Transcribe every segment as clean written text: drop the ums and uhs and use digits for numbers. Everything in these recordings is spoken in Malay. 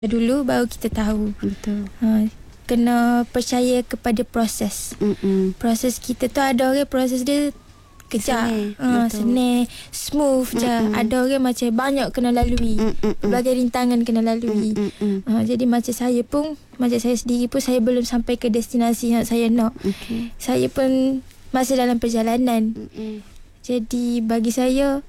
dulu baru kita tahu. Betul. Kena percaya kepada proses. Proses kita tu ada orang proses dia kejap, senang, smooth je. Ada orang macam banyak kena lalui, berbagai rintangan kena lalui. Jadi macam saya pun, macam saya sendiri pun, saya belum sampai ke destinasi yang saya nak. Saya pun masih dalam perjalanan. Jadi bagi saya,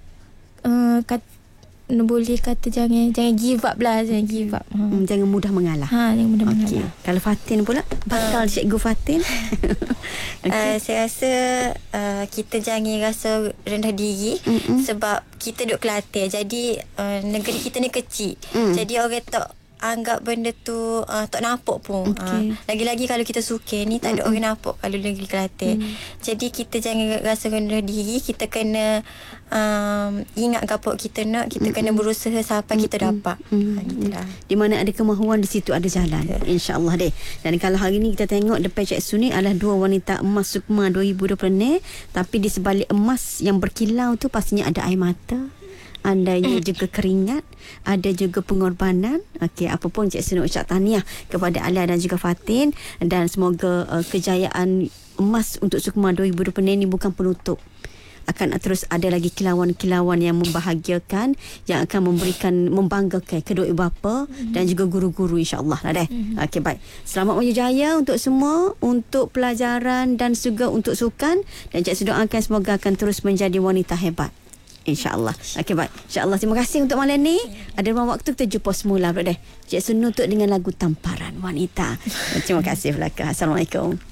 boleh kata jangan give up lah. Jangan give up. Jangan mudah mengalah. Jangan mudah mengalah. Kalau Fatin pula, bakal Cikgu Fatin. Saya rasa kita jangan rasa rendah diri, sebab kita duduk Kelantan. Jadi negeri kita ni kecil. Jadi orang tak anggap benda tu tak nampak pun. Lagi-lagi kalau kita suka ni, tak ada orang nampak kalau negeri Kelantan. Jadi kita jangan rasa rendah diri. Kita kena ingat apa kita nak. Kita kena berusaha sampai kita dapat. Di mana ada kemahuan, di situ ada jalan. InsyaAllah deh. Dan kalau hari ni kita tengok depan Cik Suni adalah dua wanita emas Sukma 2020. Tapi di sebalik emas yang berkilau tu pastinya ada air mata, andainya juga keringat, ada juga pengorbanan. Apapun Cik Suni ucap tahniah kepada Alia dan juga Fatin. Dan semoga kejayaan emas untuk Sukma 2020 ini bukan penutup. Akan terus ada lagi kilauan-kilauan yang membahagiakan, yang akan membanggakan kedua ibu bapa dan juga guru-guru, insyaAllah lah deh. Baik. Selamat berjaya untuk semua, untuk pelajaran dan juga untuk sukan. Dan Cik Suni doakan semoga akan terus menjadi wanita hebat, InsyaAllah. Baik. InsyaAllah. Terima kasih untuk malam ni. Ada ruang waktu kita jumpa semula, bro deh. Cik Suni nutup dengan lagu Tamparan Wanita. Terima kasih belaka. Assalamualaikum.